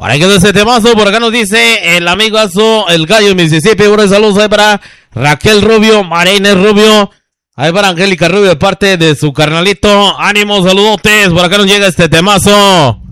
Para que ese temazo, por acá nos dice el amigazo, el gallo Mississippi. Buenos saludos ahí para Raquel Rubio, Marina Rubio. Ahí para Angélica Rubio de parte de su carnalito. Ánimo, saludotes. Por acá nos llega este temazo.